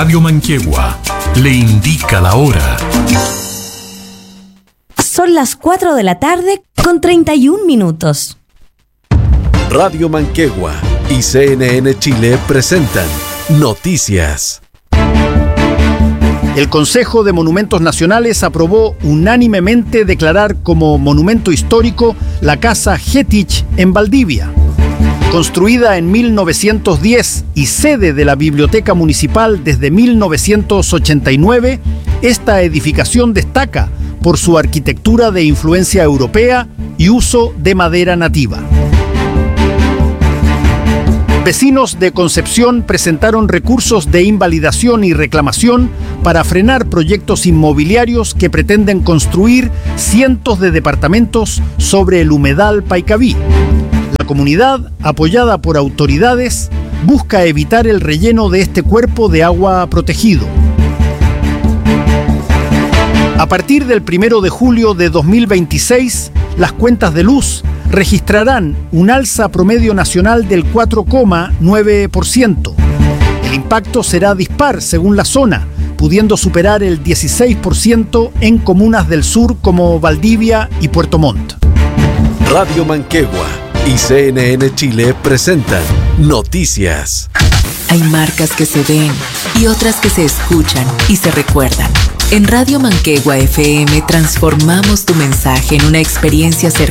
Radio Manquehue le indica la hora. Son las 4 de la tarde con 31 minutos. Radio Manquehue y CNN Chile presentan Noticias. El Consejo de Monumentos Nacionales aprobó unánimemente declarar como monumento histórico la Casa Getich en Valdivia. Construida en 1910 y sede de la Biblioteca Municipal desde 1989, esta edificación destaca por su arquitectura de influencia europea y uso de madera nativa. Vecinos de Concepción presentaron recursos de invalidación y reclamación para frenar proyectos inmobiliarios que pretenden construir cientos de departamentos sobre el humedal Paicaví. La comunidad, apoyada por autoridades, busca evitar el relleno de este cuerpo de agua protegido. A partir del 1 de julio de 2026, las cuentas de luz registrarán un alza promedio nacional del 4,9%. El impacto será dispar según la zona, pudiendo superar el 16% en comunas del sur como Valdivia y Puerto Montt. Radio Manquehue y CNN Chile presentan Noticias. Hay marcas que se ven y otras que se escuchan y se recuerdan. En Radio Manquehue FM transformamos tu mensaje en una experiencia cercana